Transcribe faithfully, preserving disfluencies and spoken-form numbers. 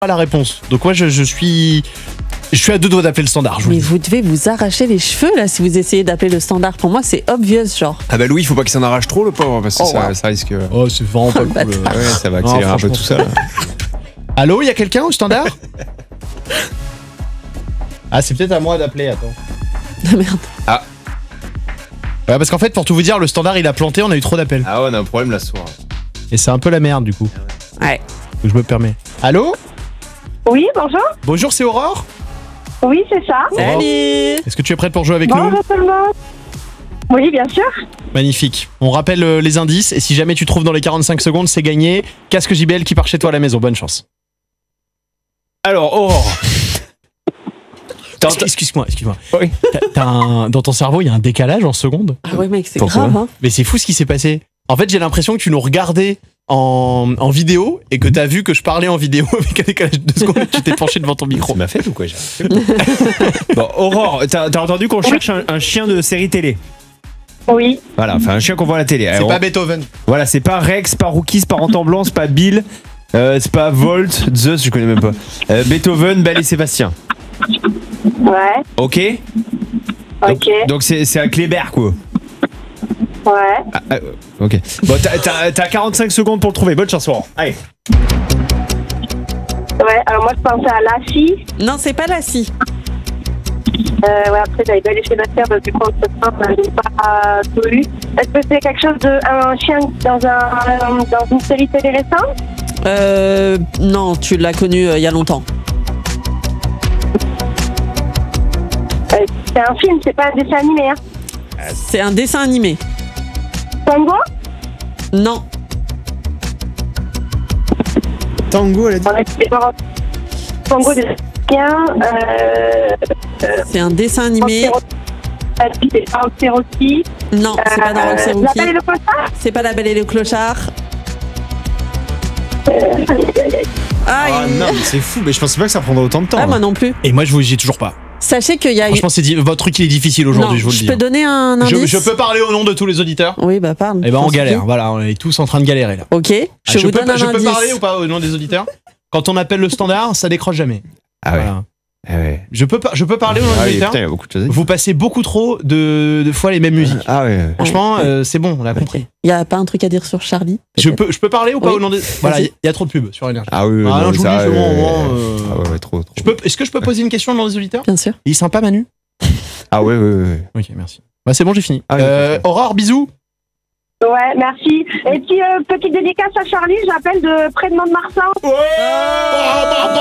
pas la réponse. Donc moi, je, je suis... Je suis à deux doigts d'appeler le standard. Je vous Mais le dis. vous devez vous arracher les cheveux là si vous essayez d'appeler le standard. Pour moi, c'est obvious, genre. Ah bah Louis, il faut pas qu'il s'en arrache trop le pauvre parce que Oh, ça, wow. ça risque. Oh, c'est vraiment pas cool. bâtard. Ouais, ça va Non, accélérer un peu franchement, tout ça. Là. Allô, il y a quelqu'un au standard? Ah, c'est peut-être à moi d'appeler, attends. Ah, merde. Ouais, parce qu'en fait, pour tout vous dire, le standard il a planté, on a eu trop d'appels. Ah ouais, on a un problème la soirée. Et c'est un peu la merde du coup. Ouais. Donc je me permets. Allô? Oui, bonjour. Bonjour, c'est Aurore? Oui, c'est ça. Salut. Est-ce que tu es prête pour jouer avec nous? Bonjour tout le monde. Oui, bien sûr. Magnifique. On rappelle euh, les indices et si jamais tu trouves dans les quarante-cinq secondes, c'est gagné. Casque J B L qui part chez toi à la maison. Bonne chance. Alors, Aurore. Excuse- Excuse-moi, excuse-moi. Oui. T'as- t'as un- Dans ton cerveau, il y a un décalage en secondes. Ah ouais, mec, c'est Pourquoi grave, hein. Mais c'est fou ce qui s'est passé. En fait, j'ai l'impression que tu nous regardais en, en vidéo et que t'as vu que je parlais en vidéo avec un décalage de deux secondes et que tu t'es penché devant ton micro. C'est ma fête ou quoi? j'ai- Bon, Aurore, t'as t'as entendu qu'on cherche un, un chien de série télé? Oui. Voilà, enfin un chien qu'on voit à la télé. C'est Alors, pas Beethoven. Voilà, c'est pas Rex, pas Rookie, c'est pas Rentan Blanc, c'est pas Bill, euh, c'est pas Volt, Zeus, je connais même pas. Euh, Beethoven, Belle et Sébastien. Ouais. Ok. Ok. Donc c'est c'est à Kléber quoi. Ouais. Ah, ah, ok. Bon, t'as- t'as t'as quarante-cinq secondes pour le trouver. Bonne chance, Aurore. Allez. Ouais. Alors moi, je pensais à Lassie. Non, c'est pas la scie. Euh, ouais. Après, j'avais pas laissé Bastien parce que quand ce temps, je n'ai pas tout eu. Est-ce que c'est quelque chose de un chien dans un dans une série télé récente? Euh. Non, tu l'as connu euh, il y a longtemps. Euh, c'est un film, c'est pas un dessin animé. Hein. C'est un dessin animé. Tango? Non. Tango, elle a dit. On a été voir Tango des chiens. Euh, C'est un dessin animé. C'est pas Rocky. Non, c'est pas dans Roxy La Rookie. Belle et le Clochard. C'est pas La Belle et le Clochard. Euh, Ah, Ah il- non, mais c'est fou. Mais je pensais pas que ça prendrait autant de temps. Ah, moi hein. non plus. Et moi, je vous dis toujours pas. Sachez qu'il y a eu. Franchement, c'est di- votre truc il est difficile aujourd'hui, Non, je vous le je dis. peux donner un Je, indice. je peux parler au nom de tous les auditeurs. Oui, bah parle. Eh ben, on Sans galère. souci. Voilà, on est tous en train de galérer là. Ok, je, Ah, vous peux, donne un je peux indice. parler ou pas au nom des auditeurs? Quand on appelle le standard, ça décroche jamais. Ah ouais. Voilà. Ah ouais. Je peux, pas- je peux parler au nom Ah des oui, auditeurs? putain, il y a beaucoup de choses. à dire. Vous passez beaucoup trop de, de fois les mêmes musiques. Ah ouais. Franchement, euh, c'est bon, on a compris. Il y a pas un truc à dire sur Charlie? Je peux, je peux parler ou pas Oui. au nom des. Voilà, il Vas-y. y, y a trop de pubs sur Énergie. Ah oui, Ah non, non, je vous ça, dis, c'est bon, au moins, euh, euh, Ah ouais, ouais, trop, trop. Je peux, est-ce que je peux poser une question au nom des auditeurs? Bien sûr. Il est sympa, Manu? Ah ouais, ouais, ouais. Ok, merci. Bah, c'est bon, j'ai fini. Ah oui, euh, parfait. Aurore, bisous. Ouais, merci. Et puis, euh, petite dédicace à Charlie, j'appelle de près de Mont-de-Marsan. Ouais. Oh, bah, bah,